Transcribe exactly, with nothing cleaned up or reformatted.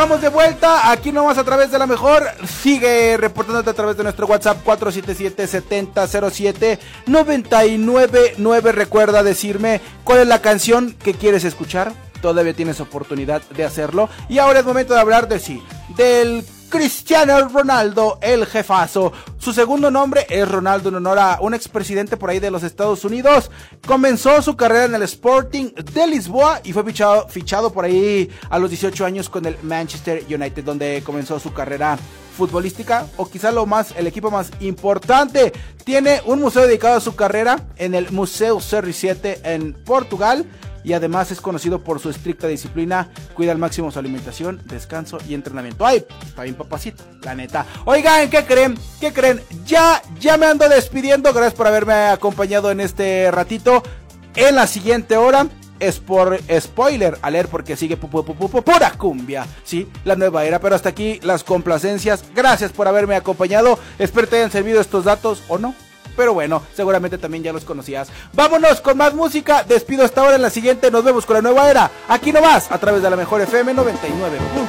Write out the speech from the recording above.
estamos de vuelta, aquí nomás a través de La Mejor. Sigue reportándote a través de nuestro WhatsApp cuatro siete siete, siete cero cero siete, nueve nueve nueve. Recuerda decirme cuál es la canción que quieres escuchar. Todavía tienes oportunidad de hacerlo. Y ahora es momento de hablar de sí, del Cristiano Ronaldo, el jefazo. Su segundo nombre es Ronaldo, en honor a un expresidente por ahí de los Estados Unidos. Comenzó su carrera en el Sporting de Lisboa y fue fichado, fichado por ahí a los dieciocho años con el Manchester United, donde comenzó su carrera futbolística, o quizá lo más, el equipo más importante. Tiene un museo dedicado a su carrera en el Museu C R siete en Portugal. Y además es conocido por su estricta disciplina, cuida al máximo su alimentación, descanso y entrenamiento. Ay, está bien papacito, la neta. Oigan, ¿qué creen? ¿Qué creen? Ya, ya me ando despidiendo, gracias por haberme acompañado en este ratito. En la siguiente hora es por spoiler alert, porque sigue pu, pu, pu, pu, pura cumbia, sí, la nueva era. Pero hasta aquí las complacencias, gracias por haberme acompañado. Espero te hayan servido estos datos, o no. Pero bueno, seguramente también ya los conocías. Vámonos con más música. Despido hasta ahora. En la siguiente nos vemos con la nueva era. Aquí nomás, a través de La Mejor F M noventa y nueve.